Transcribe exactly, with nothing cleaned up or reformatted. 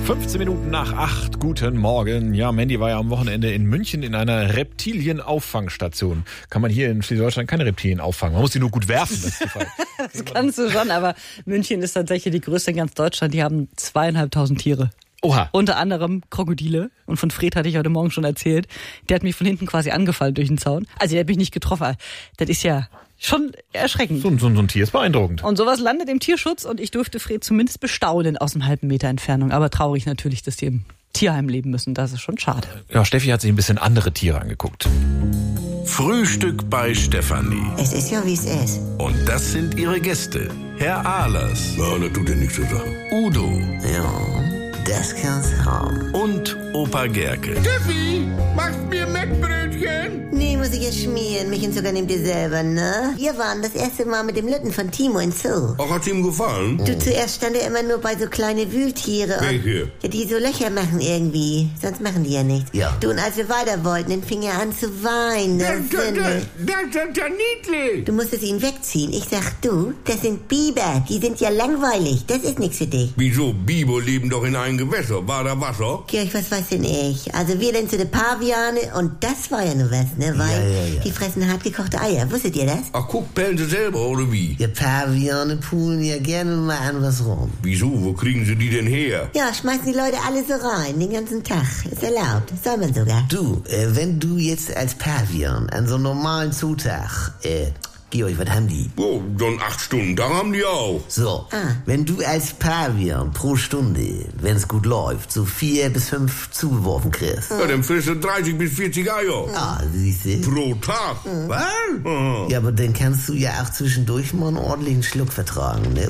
fünfzehn Minuten nach acht, guten Morgen. Ja, Mandy war ja am Wochenende in München in einer Reptilienauffangstation. Kann man hier in Schleswig-Holstein keine Reptilien auffangen. Man muss die nur gut werfen. Das ist die Frage. Das kannst du schon, aber München ist tatsächlich die größte in ganz Deutschland. Die haben zweieinhalbtausend Tiere. Oha. Unter anderem Krokodile. Und von Fred hatte ich heute Morgen schon erzählt. Der hat mich von hinten quasi angefallen durch den Zaun. Also der hat mich nicht getroffen. Das ist ja schon erschreckend. So, so, so ein Tier ist beeindruckend. Und sowas landet im Tierschutz und ich durfte Fred zumindest bestaunen aus einem halben Meter Entfernung. Aber traurig natürlich, dass die im Tierheim leben müssen. Das ist schon schade. Ja, Steffi hat sich ein bisschen andere Tiere angeguckt. Frühstück bei Stefanie. Es ist ja, wie es ist. Und das sind ihre Gäste. Herr Ahlers. Ja, das tut ja nichts zu sagen. Udo. Ja, das kann's haben. Und Opa Gerke. Steffi, machst mir Mettbrötchen? Nee, muss ich jetzt schmieren. Mich und sogar nehmt ihr selber, ne? Wir waren das erste Mal mit dem Lütten von Timo in Zoo. Ach, hat's ihm gefallen? Du, zuerst stand er immer nur bei so kleine Wühltiere. Und, Welche? ja, die so Löcher machen irgendwie. Sonst machen die ja nichts. Ja. Du, und als wir weiter wollten, dann fing er an zu weinen. Das, Das das, sind- das, das ist ja niedlich. Du musstest ihn wegziehen. Ich sag, du, das sind Biber. Die sind ja langweilig. Das ist nichts für dich. Wieso? Biber leben doch in einem Gewässer. War da Wasser? Kirch, was weiß denn ich? Also wir denn zu den Paviane und das war ja nur was, ne? Weil Ja, ja, ja. die fressen hartgekochte Eier. Wusstet ihr das? Ach, guck, pellen sie selber, oder wie? Die Paviane poolen ja gerne mal an was rum. Wieso? Wo kriegen sie die denn her? Ja, schmeißen die Leute alle so rein, den ganzen Tag. Ist erlaubt. Soll man sogar. Du, äh, wenn du jetzt als Pavian an so einem normalen Zutag, äh, Georg, was haben die? Oh, dann acht Stunden, da haben die auch. So, Ah. wenn du als Pavian pro Stunde, wenn es gut läuft, so vier bis fünf zugeworfen kriegst. Ja, dann frisst du dreißig bis vierzig Eier. Ah, siehst du? Pro Tag. Was? Ah. Ja, aber dann kannst du ja auch zwischendurch mal einen ordentlichen Schluck vertragen, ne?